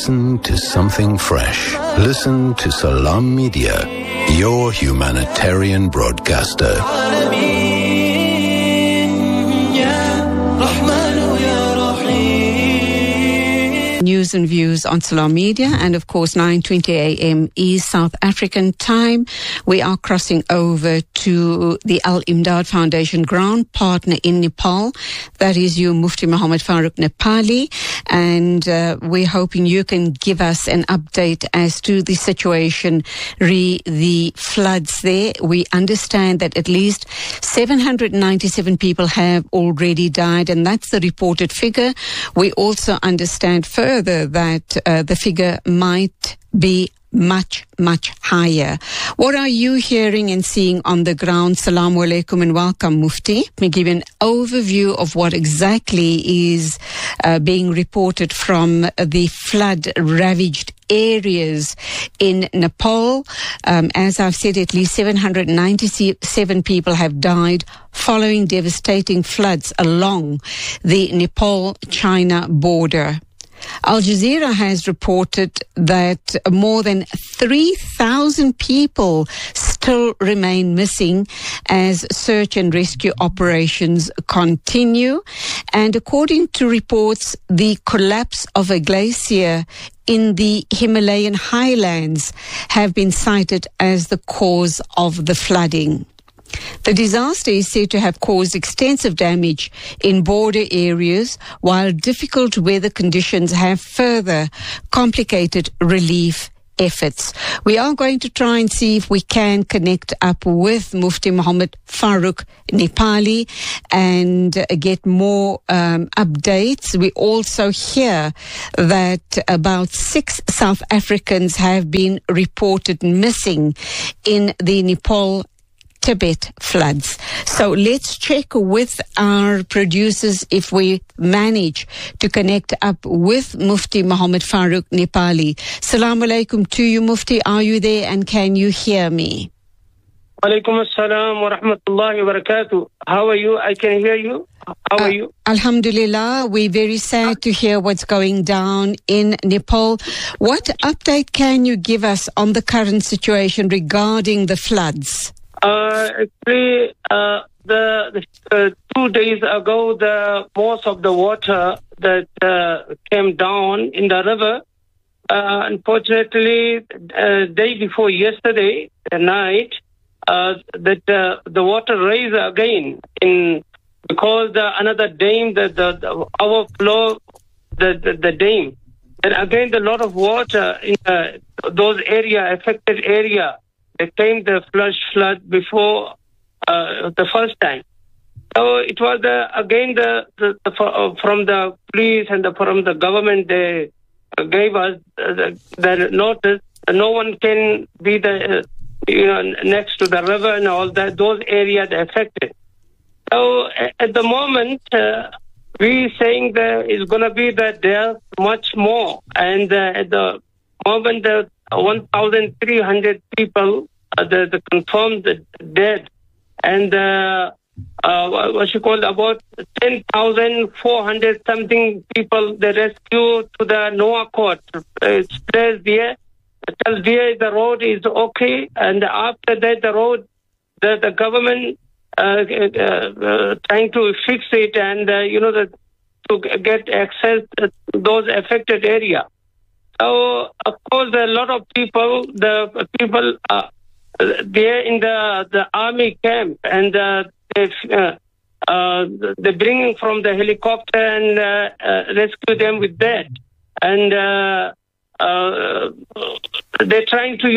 Listen to something fresh. Listen to Salam Media, your humanitarian broadcaster. News and views on Salam Media, and of course 9:20 a.m. is South African time. We are crossing over to the Al Imdad Foundation ground partner in Nepal. That is you, Mufti Muhammad Farooq Nepali, and we're hoping you can give us an update as to the situation re the floods there. We understand that at least 797 people have already died, and that's the reported figure. We also understand further that the figure might be much higher. What are you hearing and seeing on the ground? Assalamu alaikum and welcome, Mufti. Let me give you an overview of what exactly is being reported from the flood-ravaged areas in Nepal. As I've said, at least 797 people have died following devastating floods along the Nepal-China border. Al Jazeera has reported that more than 3,000 people still remain missing as search and rescue operations continue. And according to reports, the collapse of a glacier in the Himalayan highlands have been cited as the cause of the flooding. The disaster is said to have caused extensive damage in border areas, while difficult weather conditions have further complicated relief efforts. We are going to try and see if we can connect up with Mufti Muhammad Farooq Nepali and get more updates. We also hear that about 6 South Africans have been reported missing in the Nepal Tibet floods. So let's check with our producers if we manage to connect up with Mufti Muhammad Farooq Nepali. Assalamu alaikum to you, Mufti. Are you there and can you hear me? Alaikum assalam wa rahmatullahi wa barakatuh. How are you? I can hear you. How are you? Alhamdulillah. We're very sad to hear what's going down in Nepal. What update can you give us on the current situation regarding the floods? Actually, the 2 days ago, the most of the water that came down in the river, unfortunately, day before yesterday night, that the water raised again because another dam, the overflow, the dam, and again a lot of water in those affected area. It came the flood before the first time. So it was again from the police and from the government, they gave us the notice. No one can be next to the river and all that. Those areas affected. So at the moment, we saying there is going to be that there much more, and at the moment 1,300 people the confirmed dead, and what you call about 10,400 something people they rescued to the Noah Court. It's placed there. Till there the road is okay, and after that the road, the government trying to fix it and to get access to those affected area. So, of course, a lot of people, the people they're in the army camp, and they're bringing from the helicopter and rescue them with that. And they're trying to,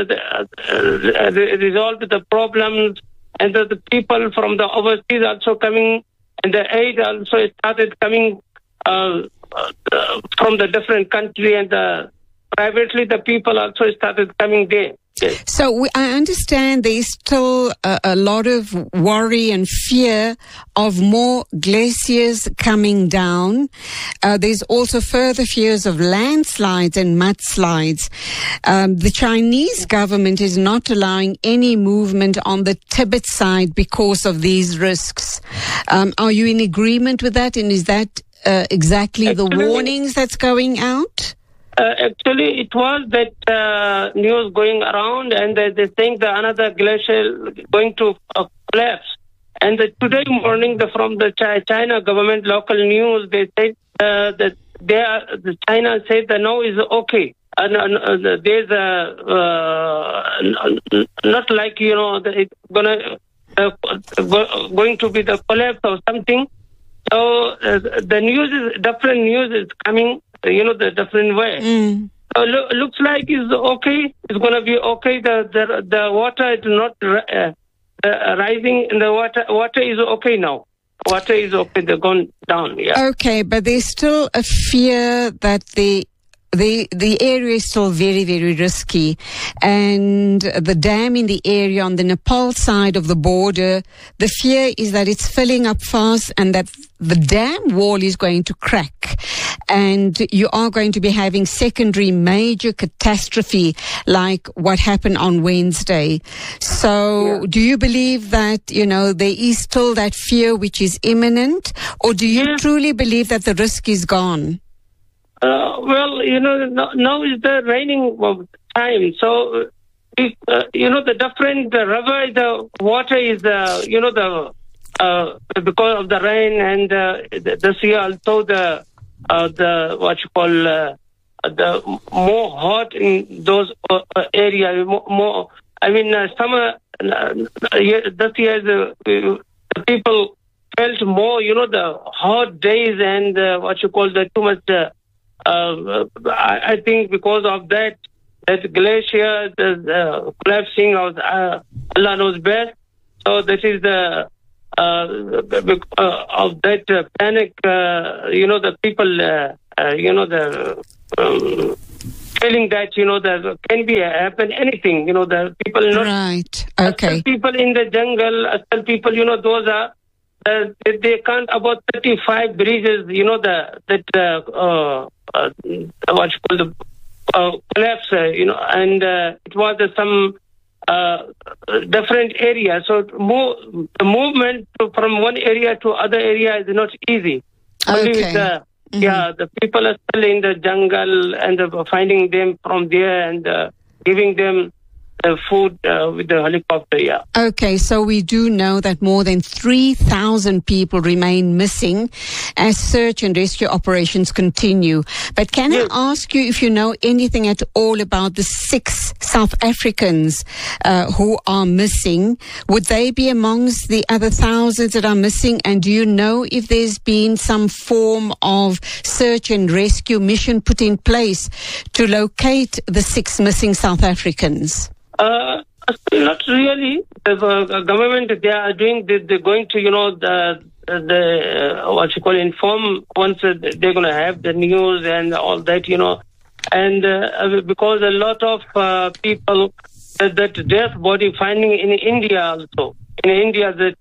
resolve the problems. And the people from the overseas also coming, and the aid also started coming from the different country, and privately the people also started coming there. Yes. So I understand there's still a lot of worry and fear of more glaciers coming down. There's also further fears of landslides and mudslides. The Chinese government is not allowing any movement on the Tibet side because of these risks. Are you in agreement with that? And is that exactly the warnings that's going out? Actually, it was that news going around, and they think that another glacier going to collapse. And today morning, from the China government local news, they said that China said that no, is okay. There's not like that it's going to be the collapse or something. So the news is different. News is coming, the different way. So looks like it's okay. It's going to be okay. The water is not rising, and the water is okay now. Water is okay. They're gone down. Yeah. Okay, but there's still a fear that the area is still very, very risky, and the dam in the area on the Nepal side of the border, the fear is that it's filling up fast and that the dam wall is going to crack, and you are going to be having secondary major catastrophe like what happened on Wednesday. So do you believe that, there is still that fear which is imminent, or do you truly believe that the risk is gone? Well, now is the raining time. So, the different river, the water is, because of the rain, and this year also the more hot in those areas. More, summer, this year the people felt more, the hot days and too much. I think because of that glacier, the collapsing of Allah knows best. So that is the of that panic. The people, feeling that there can be happen anything. The people not right. Okay. People in the jungle, people. Those are. They count about 35 bridges. Collapse. And it was some different areas. So the movement from one area to other area is not easy. Okay. The people are still in the jungle and finding them from there and giving them food with the helicopter, Okay, so we do know that more than 3,000 people remain missing as search and rescue operations continue. But can I ask you if you know anything at all about the 6 South Africans who are missing? Would they be amongst the other thousands that are missing? And do you know if there's been some form of search and rescue mission put in place to locate the 6 missing South Africans? Not really. The government, they are doing. They're going to, inform once they're going to have the news and all that, and because a lot of people that death body finding in India also. In India, that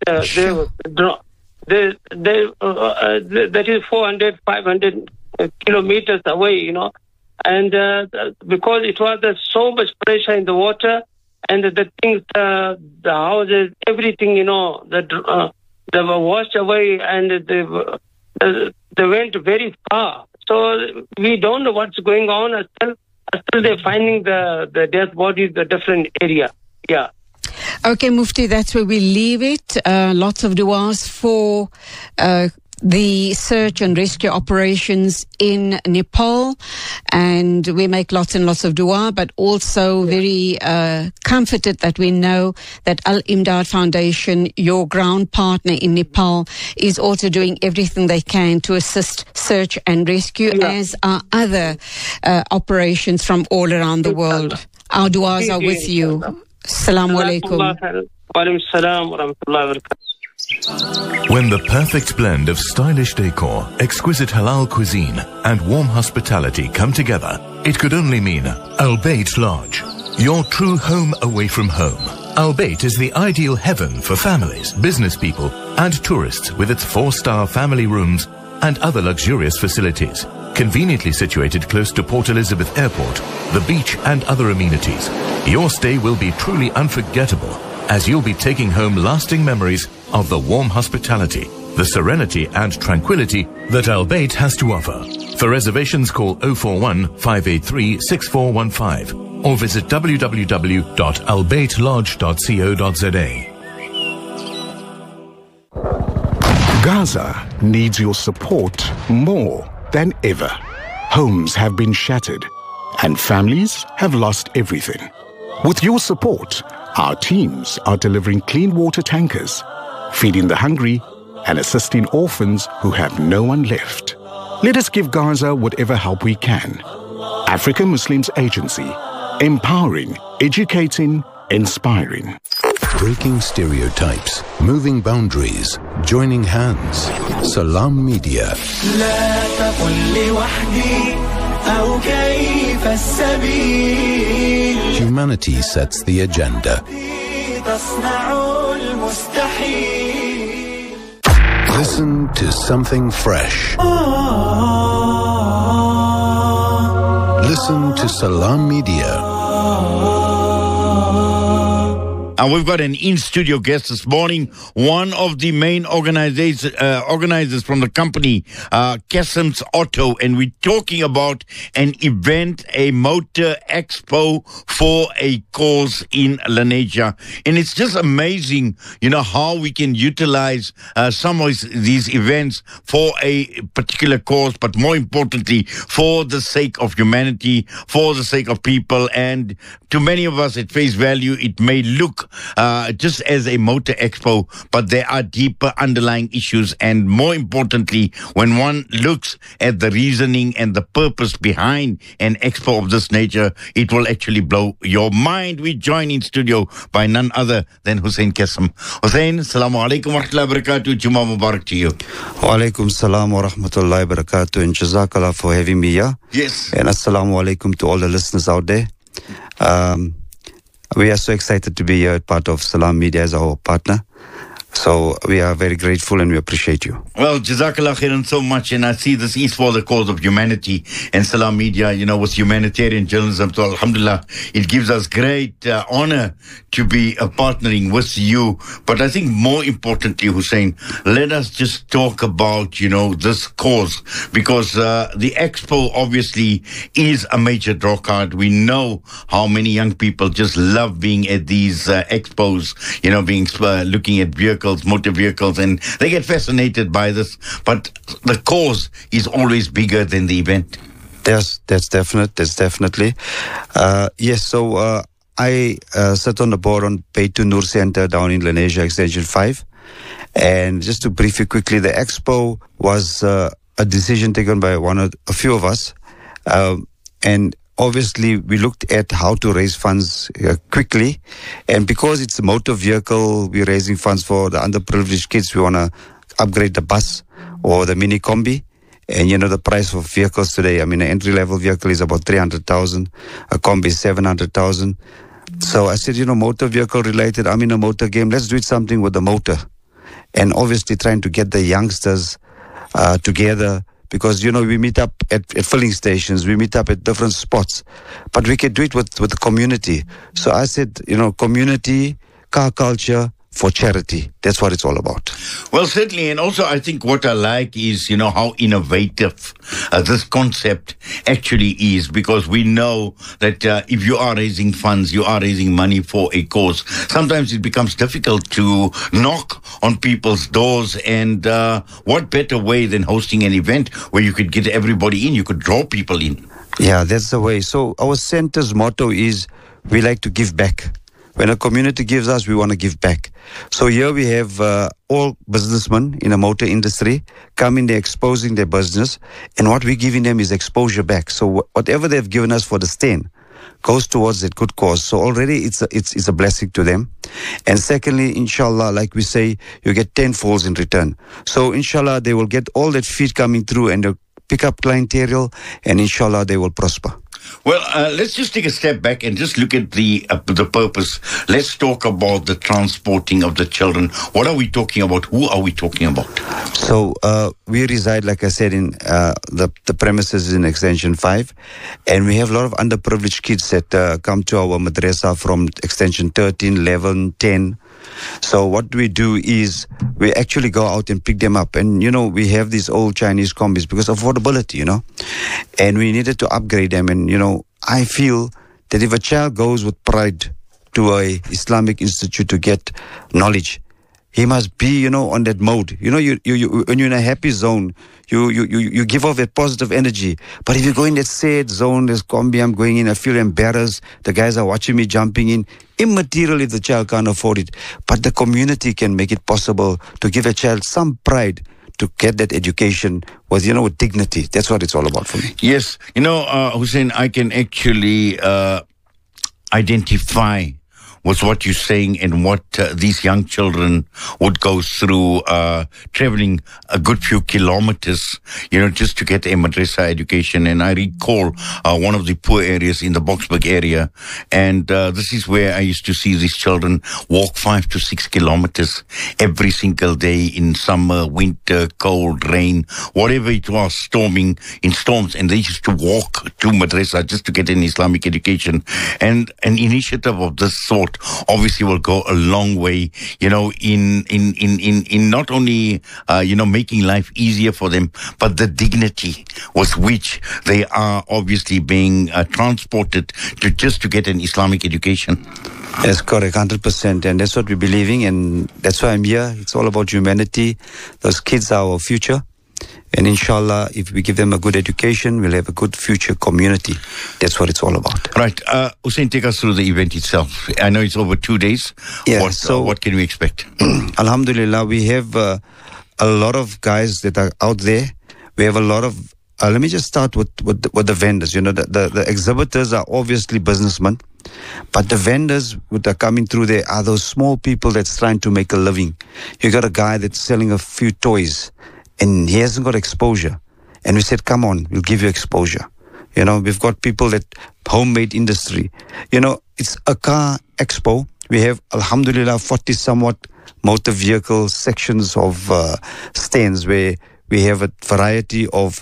that is 400, 500 kilometers away, and because it was so much pressure in the water. And the things, the houses, everything, they were washed away and they went very far. So we don't know what's going on. Still they're finding the dead bodies, the different area. Yeah. Okay, Mufti, that's where we leave it. Lots of du'as for the search and rescue operations in Nepal, and we make lots and lots of dua, but also very comforted that we know that Al-Imdad Foundation, your ground partner in Nepal, is also doing everything they can to assist search and rescue, as are other operations from all around the world. Our duas are with you. Assalamu alaikum. When the perfect blend of stylish decor, exquisite halal cuisine, and warm hospitality come together, it could only mean Al Bayt Lodge, your true home away from home. Al Bayt is the ideal heaven for families, business people, and tourists with its 4-star family rooms and other luxurious facilities. Conveniently situated close to Port Elizabeth Airport, the beach, and other amenities, your stay will be truly unforgettable, as you'll be taking home lasting memories of the warm hospitality, the serenity and tranquility that Al Bayt has to offer. For reservations, call 041 583 6415 or visit www.albaytlodge.co.za. Gaza needs your support more than ever. Homes have been shattered and families have lost everything. With your support, our teams are delivering clean water tankers, feeding the hungry and assisting orphans who have no one left. Let us give Gaza whatever help we can. African Muslims Agency, empowering, educating, inspiring. Breaking stereotypes, moving boundaries, joining hands. Salam Media. Humanity sets the agenda. Listen to something fresh. Listen to Salam Media. And we've got an in-studio guest this morning, one of the main organizers from the company, Kessem's Auto, and we're talking about an event, a motor expo for a cause in Lenasia. And it's just amazing, how we can utilize some of these events for a particular cause, but more importantly, for the sake of humanity, for the sake of people. And to many of us at face value, it may look just as a motor expo, but there are deeper underlying issues. And more importantly, when one looks at the reasoning and the purpose behind an expo of this nature, it will actually blow your mind. We join in studio by none other than Hussein Kessem. Hussein, assalamu alaikum wa rahmatullahi wa barakatuh. Jummah Mubarak to you. Wa alaikum salam wa rahmatullahi wa barakatuh. And jazakallah for having me here. Yes. And assalamu alaikum to all the listeners out there. We are so excited to be here, part of Salam Media as our partner. So we are very grateful and we appreciate you. Well, Jazakallah khairan so much. And I see this is for the cause of humanity. And Salam Media, was humanitarian journalism. So Alhamdulillah, it gives us great honor to be partnering with you. But I think more importantly, Hussein, let us just talk about, this cause. Because the expo obviously is a major draw card. We know how many young people just love being at these expos, looking at motor vehicles, and they get fascinated by this. But the cause is always bigger than the event. Yes, that's definitely. Yes, so I sit on the board on Beitu Nur Center down in Lenasia, Extension 5. And just to brief you quickly, the expo was a decision taken by a few of us. And obviously, we looked at how to raise funds quickly. And because it's a motor vehicle, we're raising funds for the underprivileged kids. We want to upgrade the bus or the mini combi. And the price of vehicles today, an entry-level vehicle is about 300,000. A combi is 700,000. So I said, motor vehicle related, I'm in a motor game. Let's do something with the motor. And obviously trying to get the youngsters together. Because, we meet up at filling stations, we meet up at different spots, but we can do it with the community. So I said, community, car culture for charity. That's what it's all about. Well, certainly. And also, I think what I like is, how innovative this concept actually is, because we know that if you are raising funds, you are raising money for a cause. Sometimes it becomes difficult to knock on people's doors. And what better way than hosting an event where you could get everybody in, you could draw people in? Yeah, that's the way. So our center's motto is, we like to give back. When a community gives us, we want to give back. So here we have all businessmen in the motor industry coming, they're exposing their business. And what we're giving them is exposure back. So whatever they've given us for the stand goes towards that good cause. So already it's a blessing to them. And secondly, inshallah, like we say, you get tenfolds in return. So inshallah, they will get all that feed coming through and they'll pick up clientele, and inshallah, they will prosper. Well, let's just take a step back and just look at the purpose. Let's talk about the transporting of the children. What are we talking about? Who are we talking about? So we reside, like I said, in the premises in Extension 5. And we have a lot of underprivileged kids that come to our madrasa from Extension 13, 11, 10, So what we do is we actually go out and pick them up. And, we have these old Chinese combis because of affordability, and we needed to upgrade them. And, I feel that if a child goes with pride to a Islamic institute to get knowledge, he must be, on that mode. You when you're in a happy zone, you give off that positive energy. But if you go in that sad zone, there's combi, I'm going in, I feel embarrassed. The guys are watching me jumping in. Immaterial if the child can't afford it. But the community can make it possible to give a child some pride to get that education with, with dignity. That's what it's all about for me. Yes. Hussein, I can actually identify with what you're saying and what these young children would go through, traveling a good few kilometers, just to get a madrasa education. And I recall one of the poor areas in the Boksburg area, and this is where I used to see these children walk 5 to 6 kilometers every single day in summer, winter, cold, rain, whatever it was, storming in storms, and they used to walk to madrasa just to get an Islamic education. And an initiative of this sort obviously will go a long way, in not only, making life easier for them, but the dignity with which they are obviously being transported to get an Islamic education. That's correct, 100%. And that's what we're believing. And that's why I'm here. It's all about humanity. Those kids are our future. And inshallah, if we give them a good education, we'll have a good future community. That's what it's all about. Right. Hussein, take us through the event itself. I know it's over 2 days. Yeah, what can we expect? Alhamdulillah, we have a lot of guys that are out there. We have a lot of... let me just start with the vendors. The exhibitors are obviously businessmen. But the vendors that are coming through there are those small people that's trying to make a living. You got a guy that's selling a few toys, and he hasn't got exposure. And we said, come on, we'll give you exposure. We've got people that homemade industry. It's a car expo. We have, alhamdulillah, 40 somewhat motor vehicle sections of stands where we have a variety of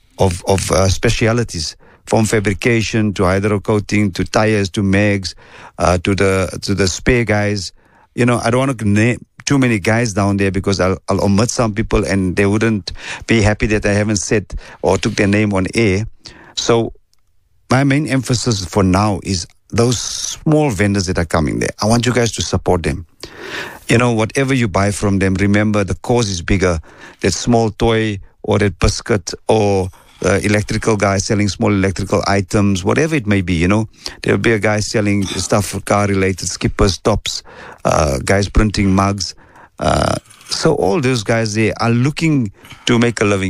specialities, from fabrication to hydrocoating to tires to mags to the spare guys. I don't want to name too many guys down there because I'll omit some people and they wouldn't be happy that I haven't said or took their name on air. So my main emphasis for now is those small vendors that are coming there. I want you guys to support them. Whatever you buy from them, remember the cause is bigger. That small toy or that biscuit or electrical guy selling small electrical items, whatever it may be, There'll be a guy selling stuff for car-related, skippers, tops, guys printing mugs. So all those guys, they are looking to make a living.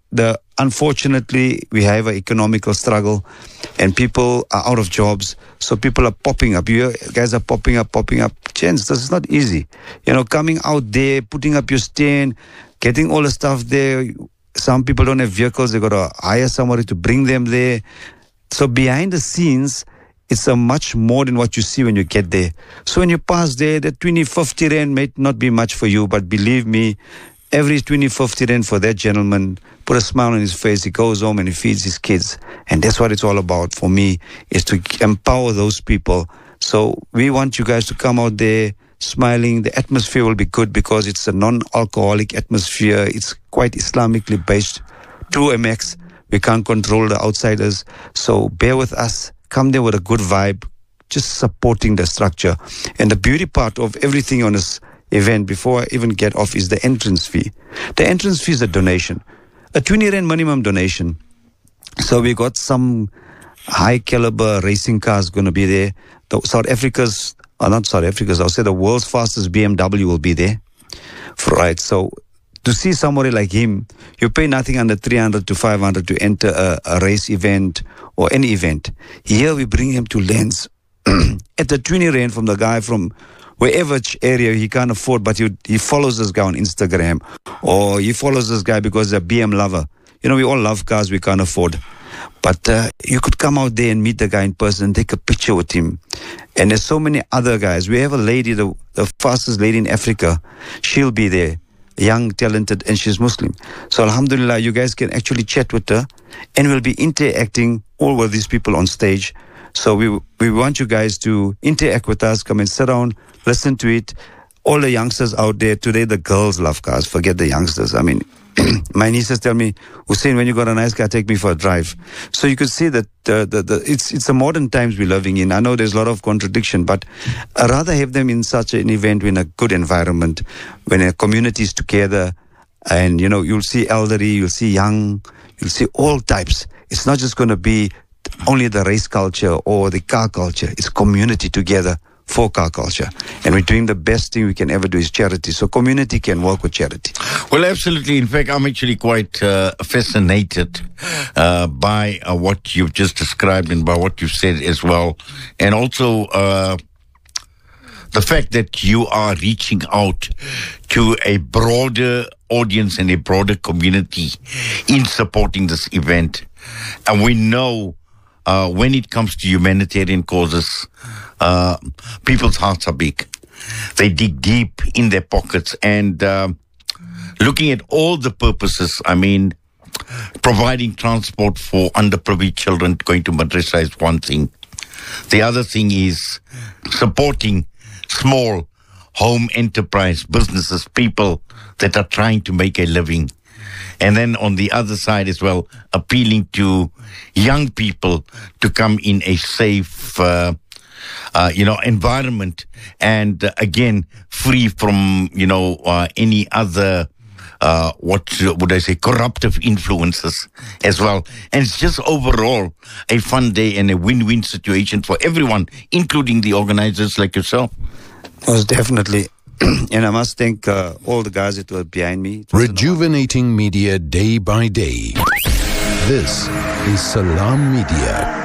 Unfortunately, we have an economical struggle and people are out of jobs. So people are popping up. You guys are popping up. Gents, this is not easy. Coming out there, putting up your stand, getting all the stuff there. Some people don't have vehicles. They got to hire somebody to bring them there. So behind the scenes, it's a much more than what you see when you get there. So when you pass there, the 20-50 rand may not be much for you, but believe me, every 20-50 rand for that gentleman put a smile on his face. He goes home and he feeds his kids. And that's what it's all about for me, is to empower those people. So we want you guys to come out there smiling. The atmosphere will be good because it's a non-alcoholic atmosphere. It's quite Islamically based to a max. We can't control the outsiders. So bear with us. Come there with a good vibe, just supporting the structure. And the beauty part of everything on this event, before I even get off, is the entrance fee. The entrance fee is a donation, a 20 rand minimum donation. So we got some high caliber racing cars going to be there. I'll say the world's fastest BMW will be there. Right. So to see somebody like him, you pay nothing under 300 to 500 to enter a race event or any event. Here we bring him to Lens at the 20 rand from the guy from wherever area he can't afford, but he follows this guy on Instagram, or he follows this guy because he's a BM lover. We all love cars we can't afford. But you could come out there and meet the guy in person and take a picture with him. And there's so many other guys. We have a lady, the fastest lady in Africa. She'll be there, young, talented, and she's Muslim. So alhamdulillah, you guys can actually chat with her, and we'll be interacting all with these people on stage. So we want you guys to interact with us, come and sit down, listen to it. all the youngsters out there today, the girls love cars. Forget the youngsters. I mean, my nieces tell me, Hussein, when you got a nice car, take me for a drive. So you could see that it's the modern times we're living in. I know there's a lot of contradiction, but I'd rather have them in such an event in a good environment, when a community is together, and you'll see elderly, you'll see young, you'll see all types. It's not just going to be only the race culture or the car culture. It's community together for car culture. And we're doing the best thing we can ever do is charity. So community can work with charity. Well, absolutely. In fact, I'm actually quite fascinated by what you've just described and by what you've said as well. And also the fact that you are reaching out to a broader audience and a broader community in supporting this event. And we know when it comes to humanitarian causes, people's hearts are big. They dig deep in their pockets, and looking at all the purposes, I mean, providing transport for underprivileged children going to madrasa is one thing. The other thing is supporting small home enterprise businesses, people that are trying to make a living. And then on the other side as well, appealing to young people to come in a safe, environment, and again, free from, any other, corruptive influences as well. And it's just overall a fun day and a win-win situation for everyone, including the organizers like yourself. Most definitely. And I must thank all the guys that were behind me. Rejuvenating media day by day. This is Salam Media.